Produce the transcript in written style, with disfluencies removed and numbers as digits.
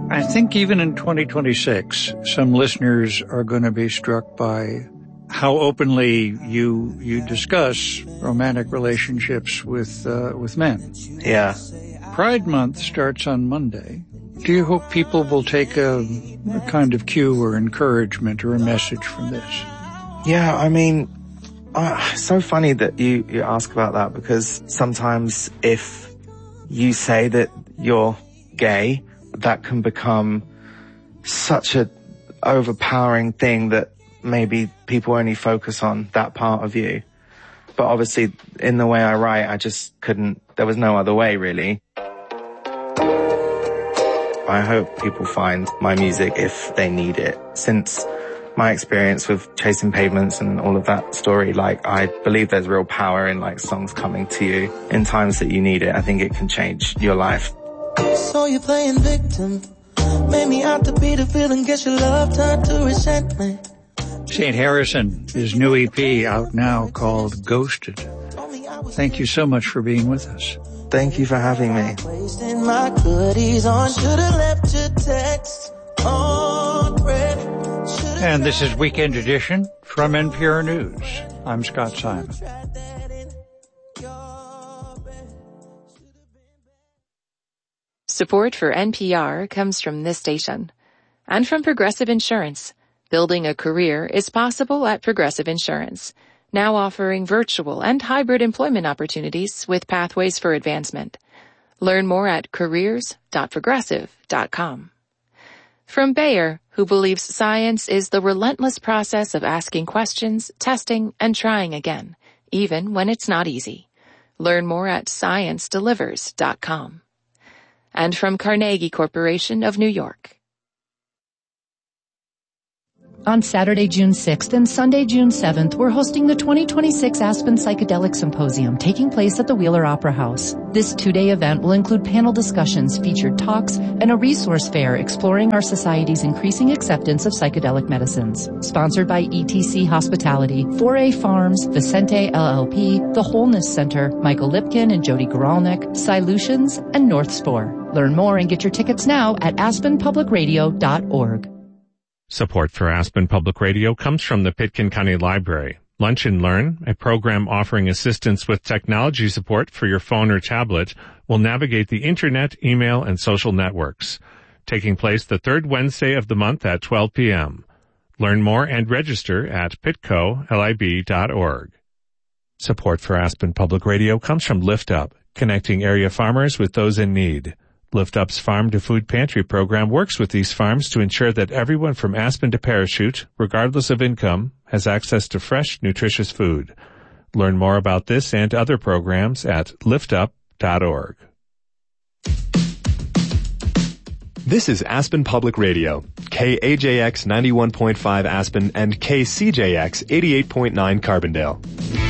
I think even in 2026, some listeners are going to be struck by how openly you discuss romantic relationships with men. Yeah. Pride Month starts on Monday. Do you hope people will take a kind of cue or encouragement or a message from this? Yeah, I mean, so funny that you ask about that, because sometimes if you say that you're gay, that can become such a overpowering thing that maybe people only focus on that part of you. But obviously, in the way I write, I just couldn't, there was no other way, really. I hope people find my music if they need it. Since my experience with Chasing Pavements and all of that story, like, I believe there's real power in, like, songs coming to you in times that you need it. I think it can change your life. So you're playing victim, made me out to be the villain, guess your love turned to resentment. St. Harrison, his new EP out now called Ghosted. Thank you so much for being with us. Thank you for having me. And this is Weekend Edition from NPR News. I'm Scott Simon. Support for NPR comes from this station and from Progressive Insurance. Building a career is possible at Progressive Insurance, now offering virtual and hybrid employment opportunities with pathways for advancement. Learn more at careers.progressive.com. From Bayer, who believes science is the relentless process of asking questions, testing, and trying again, even when it's not easy. Learn more at sciencedelivers.com. And from Carnegie Corporation of New York. On Saturday, June 6th and Sunday, June 7th, we're hosting the 2026 Aspen Psychedelic Symposium taking place at the Wheeler Opera House. This two-day event will include panel discussions, featured talks, and a resource fair exploring our society's increasing acceptance of psychedelic medicines. Sponsored by ETC Hospitality, 4A Farms, Vicente LLP, The Wholeness Center, Michael Lipkin and Jody Goralnik, Solutions, and North Spore. Learn more and get your tickets now at aspenpublicradio.org. Support for Aspen Public Radio comes from the Pitkin County Library. Lunch and Learn, a program offering assistance with technology support for your phone or tablet, will navigate the internet, email, and social networks. Taking place the third Wednesday of the month at 12 p.m. Learn more and register at pitcolib.org. Support for Aspen Public Radio comes from Lift Up, connecting area farmers with those in need. Lift Up's Farm to Food Pantry program works with these farms to ensure that everyone from Aspen to Parachute, regardless of income, has access to fresh, nutritious food. Learn more about this and other programs at liftup.org. This is Aspen Public Radio, KAJX 91.5 Aspen and KCJX 88.9 Carbondale.